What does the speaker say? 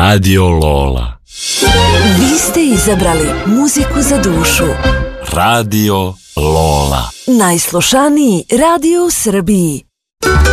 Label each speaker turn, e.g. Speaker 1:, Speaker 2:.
Speaker 1: Radio Lola.
Speaker 2: Vi ste izabrali muziku za dušu.
Speaker 1: Radio Lola.
Speaker 2: Najslušaniji radio u Srbiji.